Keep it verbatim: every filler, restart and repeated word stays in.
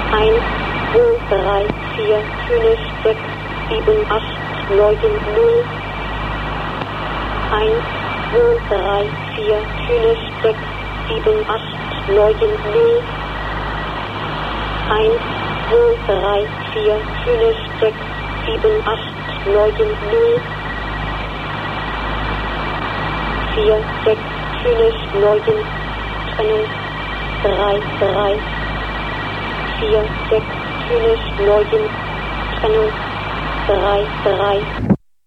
eins, zwei, drei, vier, fünf, sechs, sieben, acht, neun, null. eins, zwei, drei, vier, fünf, sechs, sieben, acht, neun, null. eins, zwei, drei, vier, fünf, sechs, sieben, acht, neun, null. vier, sechs, fünf, neun, Trennung. drei, drei. vier, sechs, fünf, neun, Trennung. drei, drei.